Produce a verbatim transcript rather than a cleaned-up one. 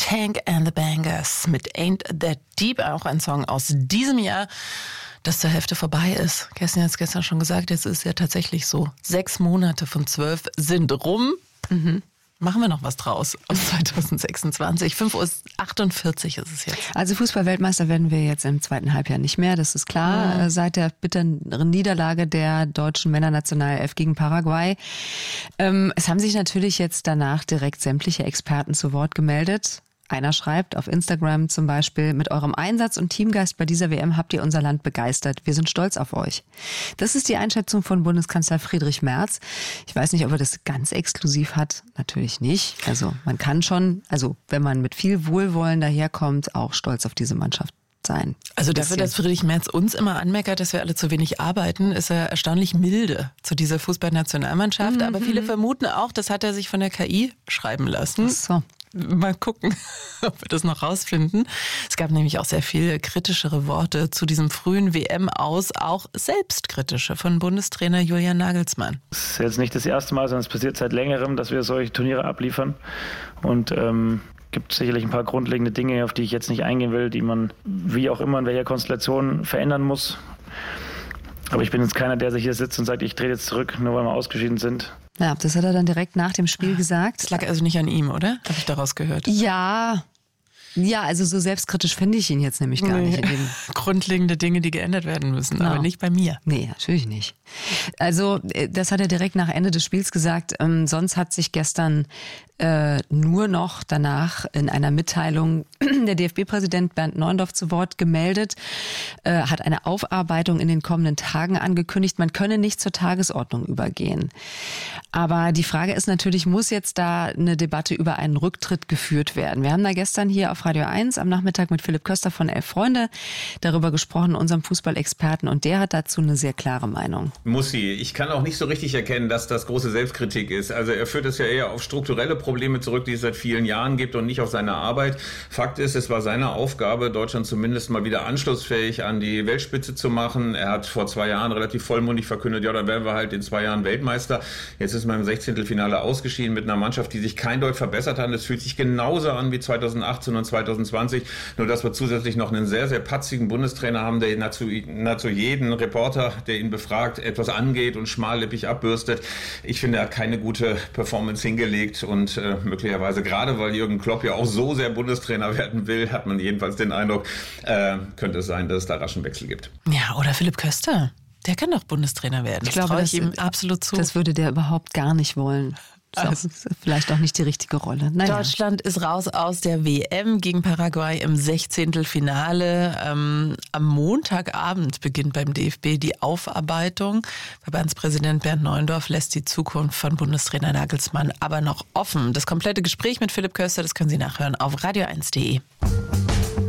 Tank and the Bangers mit Ain't That Deep, auch ein Song aus diesem Jahr, das zur Hälfte vorbei ist. Kerstin hat es gestern schon gesagt, jetzt ist ja tatsächlich so. Sechs Monate von zwölf sind rum. Mhm. Machen wir noch was draus aus zwanzig sechsundzwanzig. fünf Uhr achtundvierzig ist es jetzt. Also Fußball-Weltmeister werden wir jetzt im zweiten Halbjahr nicht mehr, das ist klar. Mhm. Seit der bitteren Niederlage der deutschen Männernationalelf gegen Paraguay. Ähm, es haben sich natürlich jetzt danach direkt sämtliche Experten zu Wort gemeldet. Einer schreibt auf Instagram zum Beispiel: Mit eurem Einsatz und Teamgeist bei dieser W M habt ihr unser Land begeistert. Wir sind stolz auf euch. Das ist die Einschätzung von Bundeskanzler Friedrich Merz. Ich weiß nicht, ob er das ganz exklusiv hat. Natürlich nicht. Also man kann schon, also wenn man mit viel Wohlwollen daherkommt, auch stolz auf diese Mannschaft sein. Also dafür, dass Friedrich Merz uns immer anmeckert, dass wir alle zu wenig arbeiten, ist er erstaunlich milde zu dieser Fußballnationalmannschaft. Mhm. Aber viele vermuten auch, das hat er sich von der K I schreiben lassen. Ach so. Mal gucken, ob wir das noch rausfinden. Es gab nämlich auch sehr viel kritischere Worte zu diesem frühen W M-Aus, auch selbstkritische von Bundestrainer Julian Nagelsmann. Es ist jetzt nicht das erste Mal, sondern es passiert seit längerem, dass wir solche Turniere abliefern. Und ähm, gibt sicherlich ein paar grundlegende Dinge, auf die ich jetzt nicht eingehen will, die man wie auch immer in welcher Konstellation verändern muss. Aber ich bin jetzt keiner, der sich hier sitzt und sagt, ich drehe jetzt zurück, nur weil wir ausgeschieden sind. Ja, das hat er dann direkt nach dem Spiel gesagt. Das lag also nicht an ihm, oder? Habe ich daraus gehört. Ja, ja, also so selbstkritisch finde ich ihn jetzt nämlich gar nee. nicht. In dem Grundlegende Dinge, die geändert werden müssen, genau. Aber nicht bei mir. Nee, natürlich nicht. Also das hat er direkt nach Ende des Spiels gesagt. Ähm, sonst hat sich gestern äh, nur noch danach in einer Mitteilung der D F B-Präsident Bernd Neuendorf zu Wort gemeldet, äh, hat eine Aufarbeitung in den kommenden Tagen angekündigt. Man könne nicht zur Tagesordnung übergehen. Aber die Frage ist natürlich, muss jetzt da eine Debatte über einen Rücktritt geführt werden? Wir haben da gestern hier auf Radio eins am Nachmittag mit Philipp Köster von Elf Freunde darüber gesprochen, unserem Fußballexperten, und der hat dazu eine sehr klare Meinung. Muss sie. Ich kann auch nicht so richtig erkennen, dass das große Selbstkritik ist. Also er führt es ja eher auf strukturelle Probleme zurück, die es seit vielen Jahren gibt, und nicht auf seine Arbeit. Fakt ist, es war seine Aufgabe, Deutschland zumindest mal wieder anschlussfähig an die Weltspitze zu machen. Er hat vor zwei Jahren relativ vollmundig verkündet, ja, dann werden wir halt in zwei Jahren Weltmeister. Jetzt ist man im Sechzehntelfinale ausgeschieden mit einer Mannschaft, die sich kein Deut verbessert hat. Es fühlt sich genauso an wie zweitausendachtzehn und zweitausendzwanzig, nur dass wir zusätzlich noch einen sehr, sehr patzigen Bundestrainer haben, der nahezu, nahezu jeden Reporter, der ihn befragt, etwas angeht und schmallippig abbürstet. Ich finde, er hat keine gute Performance hingelegt, und äh, möglicherweise, gerade weil Jürgen Klopp ja auch so sehr Bundestrainer werden will, hat man jedenfalls den Eindruck, äh, könnte es sein, dass es da raschen Wechsel gibt. Ja, oder Philipp Köster. Der kann doch Bundestrainer werden. Ich glaube, das das, ihm absolut zu. Das würde der überhaupt gar nicht wollen. Das ist vielleicht auch nicht die richtige Rolle. Naja. Deutschland ist raus aus der W M gegen Paraguay im Sechzehntelfinale. Ähm, am Montagabend beginnt beim D F B die Aufarbeitung. Verbandspräsident Bernd Neuendorf lässt die Zukunft von Bundestrainer Nagelsmann aber noch offen. Das komplette Gespräch mit Philipp Köster, das können Sie nachhören auf radio eins punkt de.